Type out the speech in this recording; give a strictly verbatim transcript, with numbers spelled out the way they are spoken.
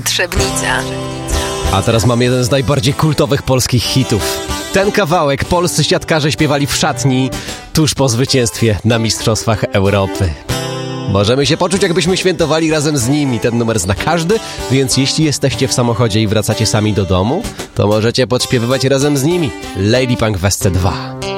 Trzebnica. A teraz mam jeden z najbardziej kultowych polskich hitów. Ten kawałek polscy siatkarze śpiewali w szatni tuż po zwycięstwie na Mistrzostwach Europy. Możemy się poczuć, jakbyśmy świętowali razem z nimi. Ten numer zna każdy, więc jeśli jesteście w samochodzie i wracacie sami do domu, to możecie podśpiewywać razem z nimi. Lady Punk w S C dwa.